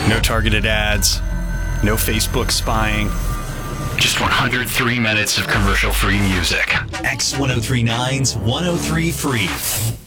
No targeted ads. No Facebook spying. Just 103 minutes of commercial-free music. X1039's 103 Free.